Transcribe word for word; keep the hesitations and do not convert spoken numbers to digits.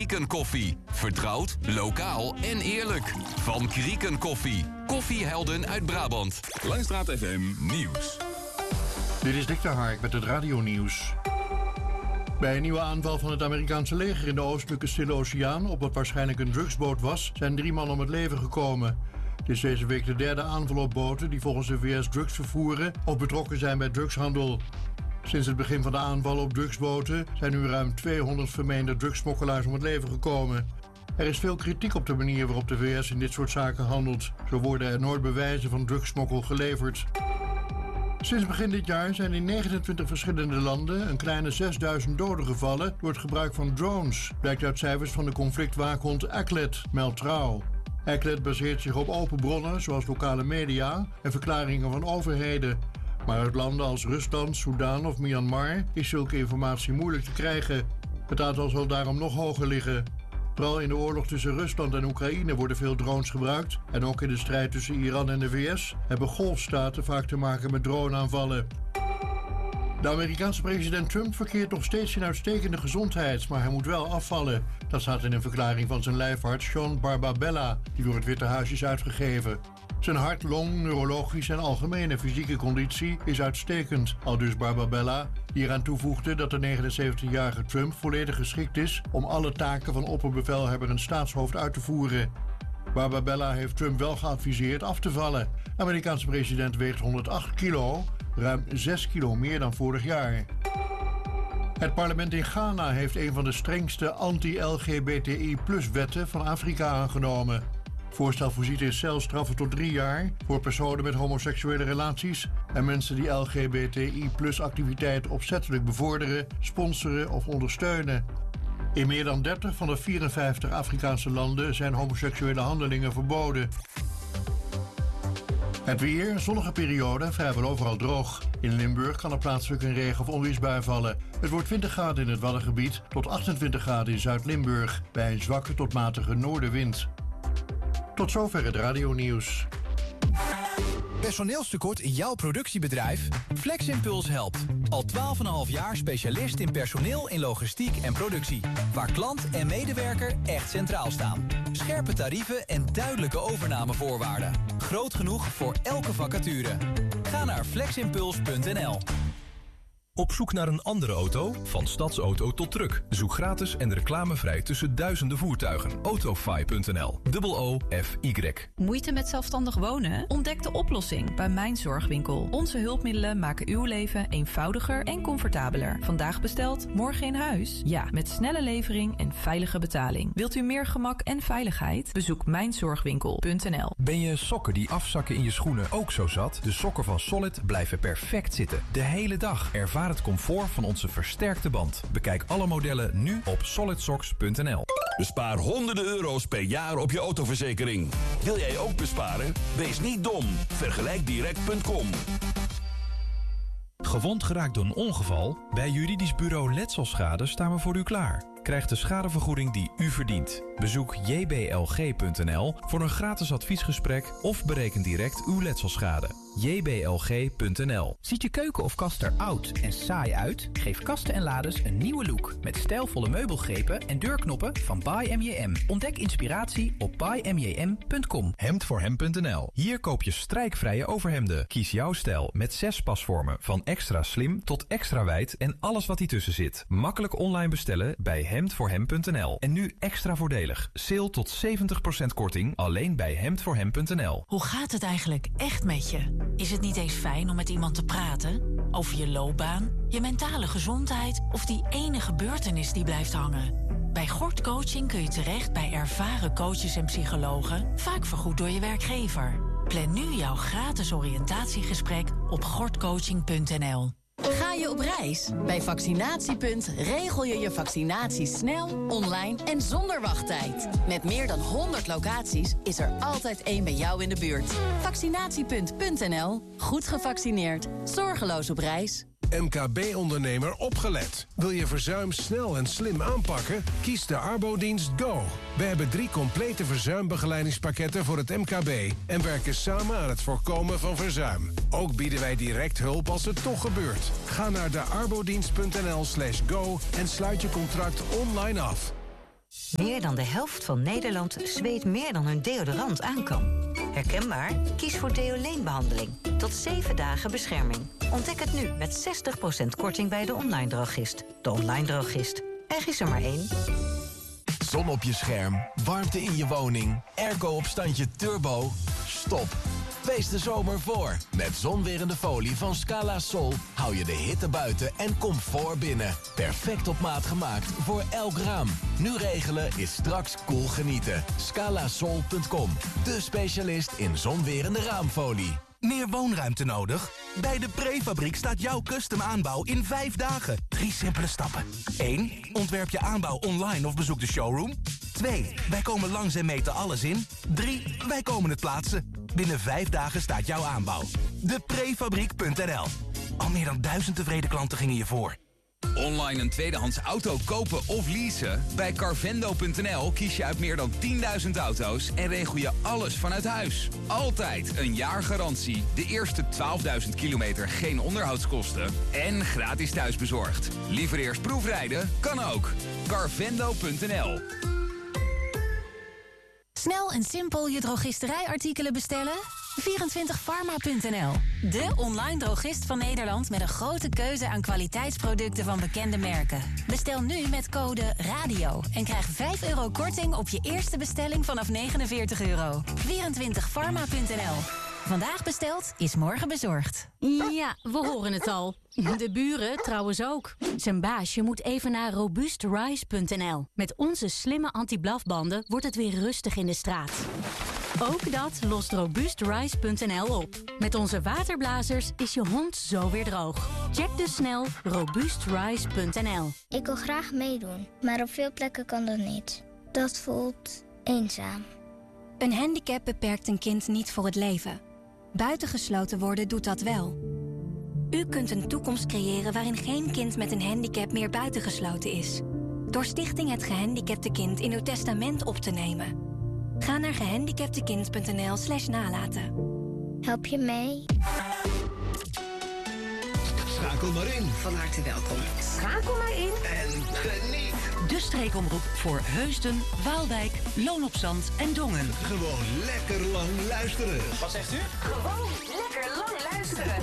Krieken Koffie. Vertrouwd, lokaal en eerlijk. Van Krieken Koffie. Koffiehelden uit Brabant. Langstraat F M Nieuws. Dit is Dick de Hark met het radionieuws. Bij een nieuwe aanval van het Amerikaanse leger in de oostelijke Stille Oceaan, op wat waarschijnlijk een drugsboot was, zijn drie mannen om het leven gekomen. Het is deze week de derde aanval op boten die volgens de V S drugs vervoeren of betrokken zijn bij drugshandel. Sinds het begin van de aanval op drugsboten zijn nu ruim tweehonderd vermeende drugssmokkelaars om het leven gekomen. Er is veel kritiek op de manier waarop de V S in dit soort zaken handelt. Zo worden er nooit bewijzen van drugssmokkel geleverd. Sinds begin dit jaar zijn in negenentwintig verschillende landen een kleine zesduizend doden gevallen door het gebruik van drones, blijkt uit cijfers van de conflictwaakhond A C L E D, meldt Trouw. A C L E D baseert zich op open bronnen zoals lokale media en verklaringen van overheden. Maar uit landen als Rusland, Soedan of Myanmar is zulke informatie moeilijk te krijgen. Het aantal zal daarom nog hoger liggen. Vooral in de oorlog tussen Rusland en Oekraïne worden veel drones gebruikt. En ook in de strijd tussen Iran en de V S hebben golfstaten vaak te maken met droneaanvallen. De Amerikaanse president Trump verkeert nog steeds in uitstekende gezondheid, maar hij moet wel afvallen. Dat staat in een verklaring van zijn lijfarts Sean Barbabella, die door het Witte Huis is uitgegeven. Zijn hart, long, neurologische en algemene fysieke conditie is uitstekend, aldus Barbabella, die eraan toevoegde dat de negenenzeventigjarige Trump volledig geschikt is om alle taken van opperbevelhebber en staatshoofd uit te voeren. Barbabella heeft Trump wel geadviseerd af te vallen. De Amerikaanse president weegt honderdacht kilo, ruim zes kilo meer dan vorig jaar. Het parlement in Ghana heeft een van de strengste anti-L G B T I plus wetten van Afrika aangenomen. Het voorstel voorziet in celstraffen tot drie jaar voor personen met homoseksuele relaties en mensen die L G B T I plus activiteiten opzettelijk bevorderen, sponsoren of ondersteunen. In meer dan dertig van de vierenvijftig Afrikaanse landen zijn homoseksuele handelingen verboden. Het weer, zonnige periode, vrijwel overal droog. In Limburg kan er plaatselijk een regen- of onweersbui vallen. Het wordt twintig graden in het Waddengebied tot achtentwintig graden in Zuid-Limburg, bij een zwakke tot matige noordenwind. Tot zover het radionieuws. Personeelstekort in jouw productiebedrijf? FlexImpuls helpt. Al twaalf komma vijf jaar specialist in personeel in logistiek en productie. Waar klant en medewerker echt centraal staan. Scherpe tarieven en duidelijke overnamevoorwaarden. Groot genoeg voor elke vacature. Ga naar fleximpuls punt n l. Op zoek naar een andere auto? Van stadsauto tot truck. Zoek gratis en reclamevrij tussen duizenden voertuigen. Autofy punt n l. O O F Y. Moeite met zelfstandig wonen? Ontdek de oplossing bij Mijn Zorgwinkel. Onze hulpmiddelen maken uw leven eenvoudiger en comfortabeler. Vandaag besteld, morgen in huis? Ja, met snelle levering en veilige betaling. Wilt u meer gemak en veiligheid? Bezoek mijn zorgwinkel punt n l. Ben je sokken die afzakken in je schoenen ook zo zat? De sokken van Solid blijven perfect zitten. De hele dag. Ervaar het comfort van onze versterkte band. Bekijk alle modellen nu op solid socks punt n l. Bespaar honderden euro's per jaar op je autoverzekering. Wil jij ook besparen? Wees niet dom. vergelijk direct punt com. Gewond geraakt door een ongeval? Bij juridisch bureau Letselschade staan we voor u klaar. Krijg de schadevergoeding die u verdient. Bezoek j b l g punt n l voor een gratis adviesgesprek of bereken direct uw letselschade. j b l g punt n l. Ziet je keuken of kast er oud en saai uit? Geef kasten en lades een nieuwe look met stijlvolle meubelgrepen en deurknoppen van By M J M. Ontdek inspiratie op by m j m punt com. hemd voor hem punt n l. Hier koop je strijkvrije overhemden. Kies jouw stijl met zes pasvormen van extra slim tot extra wijd en alles wat ertussen zit. Makkelijk online bestellen bij hemd voor hem punt n l. En nu extra voordelig. Sale tot zeventig procent korting alleen bij hemd voor hem punt n l. Hoe gaat het eigenlijk echt met je? Is het niet eens fijn om met iemand te praten? Over je loopbaan, je mentale gezondheid of die ene gebeurtenis die blijft hangen? Bij Gort Coaching kun je terecht bij ervaren coaches en psychologen, vaak vergoed door je werkgever. Plan nu jouw gratis oriëntatiegesprek op gort coaching punt n l. Ga je op reis? Bij Vaccinatiepunt regel je je vaccinatie snel, online en zonder wachttijd. Met meer dan honderd locaties is er altijd één bij jou in de buurt. Vaccinatiepunt punt n l. Goed gevaccineerd. Zorgeloos op reis. M K B-ondernemer opgelet. Wil je verzuim snel en slim aanpakken? Kies de Arbodienst Go. We hebben drie complete verzuimbegeleidingspakketten voor het M K B... en werken samen aan het voorkomen van verzuim. Ook bieden wij direct hulp als het toch gebeurt. Ga naar de arbodienst punt n l slash go en sluit je contract online af. Meer dan de helft van Nederland zweet meer dan hun deodorant aan kan. Herkenbaar? Kies voor Deoleen-behandeling. Tot zeven dagen bescherming. Ontdek het nu met zestig procent korting bij de online drogist. De online drogist. Er is er maar één. Zon op je scherm, warmte in je woning, airco op standje turbo. Stop. Wees de zomer voor. Met zonwerende folie van Scala Sol hou je de hitte buiten en comfort binnen. Perfect op maat gemaakt voor elk raam. Nu regelen is straks cool genieten. scala sol punt com, de specialist in zonwerende raamfolie. Meer woonruimte nodig? Bij de Prefabriek staat jouw custom aanbouw in vijf dagen. Drie simpele stappen. één. Ontwerp je aanbouw online of bezoek de showroom. twee. Wij komen langs en meten alles in. drie. Wij komen het plaatsen. Binnen vijf dagen staat jouw aanbouw. de prefabriek punt n l. Al meer dan duizend tevreden klanten gingen je voor. Online een tweedehands auto kopen of leasen? Bij carvendo punt n l kies je uit meer dan tienduizend auto's en regel je alles vanuit huis. Altijd een jaar garantie, de eerste twaalfduizend kilometer geen onderhoudskosten en gratis thuisbezorgd. Liever eerst proefrijden? Kan ook. carvendo punt n l. Snel en simpel je drogisterijartikelen bestellen? vierentwintig pharma punt n l. De online drogist van Nederland met een grote keuze aan kwaliteitsproducten van bekende merken. Bestel nu met code RADIO en krijg vijf euro korting op je eerste bestelling vanaf negenenveertig euro. vierentwintig pharma punt n l. Vandaag besteld is morgen bezorgd. Ja, we horen het al. De buren trouwens ook. Zijn baasje moet even naar robust rise punt n l. Met onze slimme anti-blafbanden wordt het weer rustig in de straat. Ook dat lost robust rise punt n l op. Met onze waterblazers is je hond zo weer droog. Check dus snel robust rise punt n l. Ik wil graag meedoen, maar op veel plekken kan dat niet. Dat voelt eenzaam. Een handicap beperkt een kind niet voor het leven. Buitengesloten worden doet dat wel. U kunt een toekomst creëren waarin geen kind met een handicap meer buitengesloten is. Door Stichting Het Gehandicapte Kind in uw testament op te nemen. Ga naar gehandicaptekind punt n l slash nalaten. Help je mee? Schakel maar in. Van harte welkom. Schakel maar in. En geniet. De streekomroep voor Heusden, Waalwijk, Loon op Zand en Dongen. Gewoon lekker lang luisteren. Wat zegt u? Gewoon lekker lang luisteren.